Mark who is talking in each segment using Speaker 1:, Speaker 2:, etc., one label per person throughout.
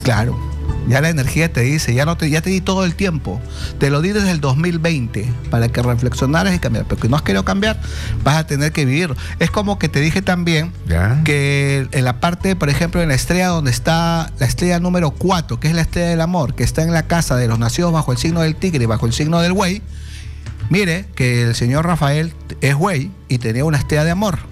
Speaker 1: Claro. Ya la energía te dice, ya te di todo el tiempo. Te lo di desde el 2020 para que reflexionaras y cambiaras. Pero que no has querido cambiar, vas a tener que vivir. Es como que te dije también que en la parte, por ejemplo, en la estrella donde está la estrella número 4, que es la estrella del amor, que está en la casa de los nacidos bajo el signo del tigre y bajo el signo del buey. Mire que el señor Rafael es buey y tenía una estrella de amor.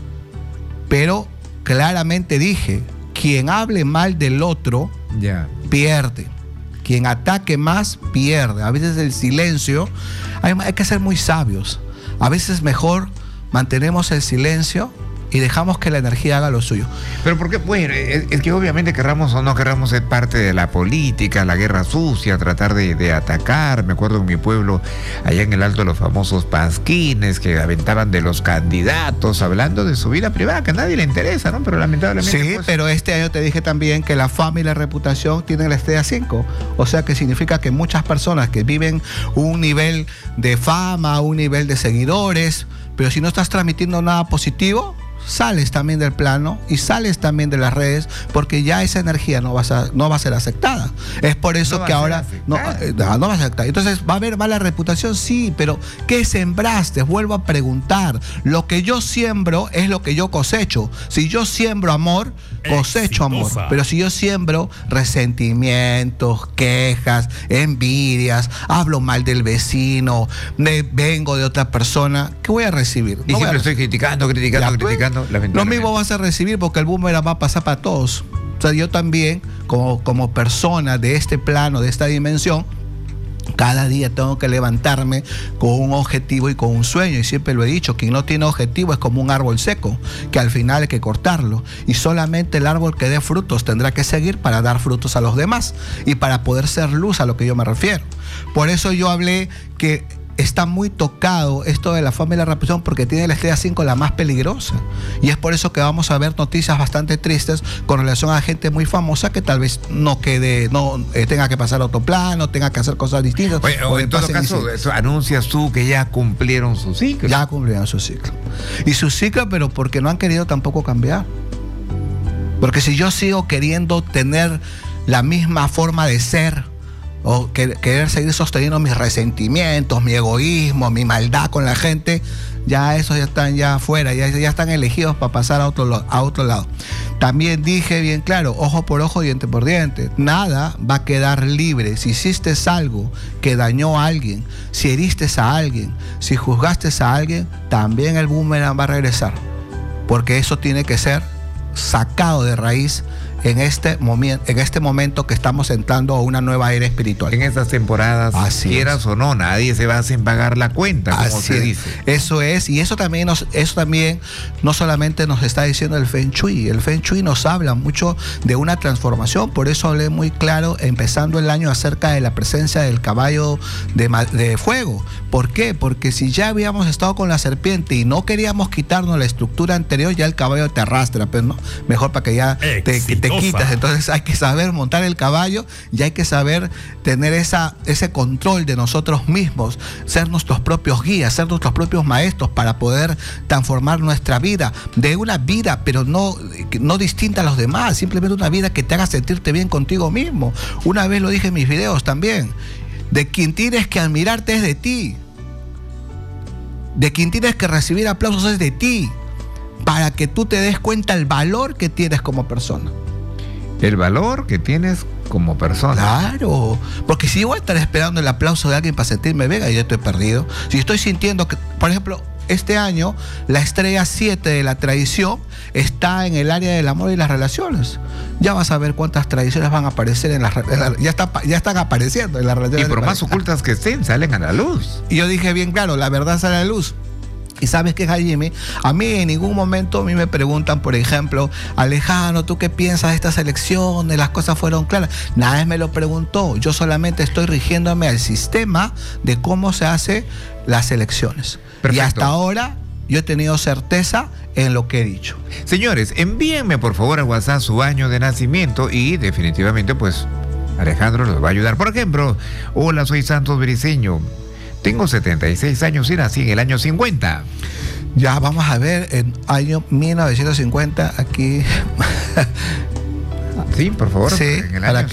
Speaker 1: Pero claramente dije, quien hable mal del otro pierde. Quien ataque más pierde. A veces el silencio, hay que ser muy sabios. A veces mejor mantenemos el silencio y dejamos que la energía haga lo suyo.
Speaker 2: Pero porque, bueno, es que obviamente querramos o no querramos ser parte de la política, la guerra sucia, tratar de atacar. Me acuerdo en mi pueblo, allá en el Alto, los famosos pasquines que aventaban de los candidatos, hablando de su vida privada, que a nadie le interesa, ¿no? Pero lamentablemente...
Speaker 1: Sí, pues... pero este año te dije también que la fama y la reputación tienen la estrella 5. O sea que significa que muchas personas que viven un nivel de fama, un nivel de seguidores, pero si no estás transmitiendo nada positivo, sales también del plano y sales también de las redes, porque ya esa energía no va a ser aceptada. Es por eso que ahora no va a ser aceptada. Entonces, ¿va a haber mala reputación? Sí, pero ¿qué sembraste? Vuelvo a preguntar. Lo que yo siembro es lo que yo cosecho. Si yo siembro amor, cosecho amor. Pero si yo siembro resentimientos, quejas, envidias, hablo mal del vecino, vengo de otra persona, ¿qué voy a recibir?
Speaker 2: Y siempre estoy criticando.
Speaker 1: Lo mismo vas a recibir, porque el boomerang va a pasar para todos. O sea, yo también, como persona de este plano, de esta dimensión, cada día tengo que levantarme con un objetivo y con un sueño. Y siempre lo he dicho, quien no tiene objetivo es como un árbol seco, que al final hay que cortarlo. Y solamente el árbol que dé frutos tendrá que seguir para dar frutos a los demás y para poder ser luz, a lo que yo me refiero. Por eso yo hablé que está muy tocado esto de la fama y la reputación, porque tiene la estrella 5 la más peligrosa. Y es por eso que vamos a ver noticias bastante tristes con relación a gente muy famosa que tal vez tenga que pasar a otro plano, tenga que hacer cosas distintas.
Speaker 2: O en todo caso, anuncias tú que ya cumplieron su ciclo.
Speaker 1: Ya cumplieron su ciclo. Y su ciclo, pero porque no han querido tampoco cambiar. Porque si yo sigo queriendo tener la misma forma de ser, o querer seguir sosteniendo mis resentimientos, mi egoísmo, mi maldad con la gente, ya esos ya están ya afuera, ya están elegidos para pasar a otro lado. También dije bien claro, ojo por ojo, diente por diente. Nada va a quedar libre. Si hiciste algo que dañó a alguien, si heriste a alguien, si juzgaste a alguien, también el boomerang va a regresar. Porque eso tiene que ser sacado de raíz en este momento que estamos entrando a una nueva era espiritual.
Speaker 2: En estas temporadas, quieras o no, nadie se va sin pagar la cuenta, como se dice.
Speaker 1: Eso es, y eso también no solamente nos está diciendo el Feng Shui. El Feng Shui nos habla mucho de una transformación. Por eso hablé muy claro, empezando el año, acerca de la presencia del caballo de fuego. ¿Por qué? Porque si ya habíamos estado con la serpiente y no queríamos quitarnos la estructura anterior, ya el caballo te arrastra, pero no, mejor para que ya te quitas. Entonces hay que saber montar el caballo y hay que saber tener ese control de nosotros mismos, ser nuestros propios guías, ser nuestros propios maestros, para poder transformar nuestra vida, de una vida pero no distinta a los demás, simplemente una vida que te haga sentirte bien contigo mismo. Una vez lo dije en mis videos también, de quien tienes que admirarte es de ti, de quien tienes que recibir aplausos es de ti, para que tú te des cuenta el valor que tienes como persona.
Speaker 2: El valor que tienes como persona.
Speaker 1: Claro, porque si yo voy a estar esperando el aplauso de alguien para sentirme bien, yo estoy perdido. Si estoy sintiendo que, por ejemplo, este año la estrella 7 de la tradición está en el área del amor y las relaciones. Ya vas a ver cuántas tradiciones van a aparecer ya están apareciendo en las relaciones.
Speaker 2: Y por más ocultas que estén, salen a la luz.
Speaker 1: Y yo dije bien claro, la verdad sale a la luz. Y sabes qué, Jaime, a mí en ningún momento me preguntan, por ejemplo, Alejandro, ¿tú qué piensas de estas elecciones? Las cosas fueron claras. Nadie me lo preguntó. Yo solamente estoy rigiéndome al sistema de cómo se hace las elecciones. Perfecto. Y hasta ahora yo he tenido certeza en lo que he dicho.
Speaker 2: Señores, envíenme por favor al WhatsApp su año de nacimiento y definitivamente pues Alejandro nos va a ayudar. Por ejemplo, hola, soy Santos Briceño. Tengo 76 años y nací en el año 50.
Speaker 1: Ya, vamos a ver, en año 1950, aquí...
Speaker 2: Sí, por favor.
Speaker 1: Sí,
Speaker 2: en el
Speaker 1: para
Speaker 2: año